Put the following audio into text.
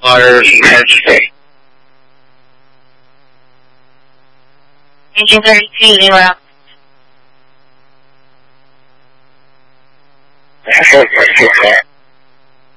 Water Wednesday. Engine 32, new route. That's what